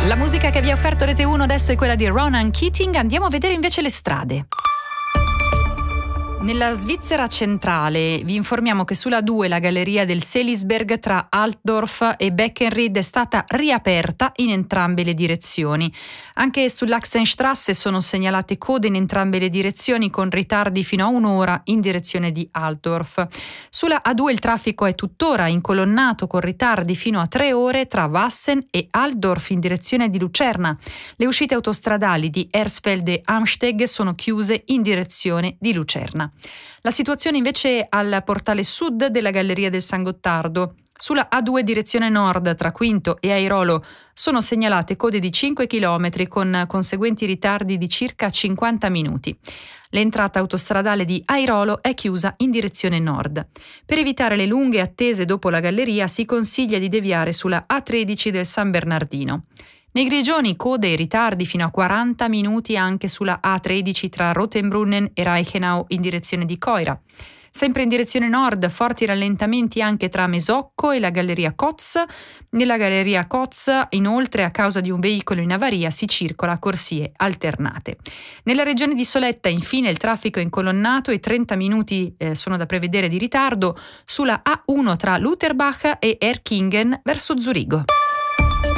La musica che vi ha offerto Rete 1 adesso è quella di Ronan Keating. Andiamo a vedere invece le strade. Nella Svizzera centrale vi informiamo che sulla 2 la galleria del Selisberg tra Altdorf e Beckenried è stata riaperta in entrambe le direzioni. Anche sull'Achsenstrasse sono segnalate code in entrambe le direzioni con ritardi fino a un'ora in direzione di Altdorf. Sulla A2 il traffico è tuttora incolonnato con ritardi fino a 3 ore tra Wassen e Altdorf in direzione di Lucerna. Le uscite autostradali di Hersfeld e Amsteg sono chiuse in direzione di Lucerna. La situazione invece al portale sud della Galleria del San Gottardo. Sulla A2 direzione nord tra Quinto e Airolo sono segnalate code di 5 km con conseguenti ritardi di circa 50 minuti. L'entrata autostradale di Airolo è chiusa in direzione nord. Per evitare le lunghe attese dopo la galleria si consiglia di deviare sulla A13 del San Bernardino. Nei Grigioni code e ritardi fino a 40 minuti anche sulla A13 tra Rotenbrunnen e Reichenau in direzione di Coira. Sempre in direzione nord, forti rallentamenti anche tra Mesocco e la Galleria Kotz. Nella Galleria Kotz, inoltre, a causa di un veicolo in avaria, si circola a corsie alternate. Nella regione di Soletta, infine, il traffico è incolonnato e 30 minuti sono da prevedere di ritardo sulla A1 tra Lutherbach e Erkingen verso Zurigo.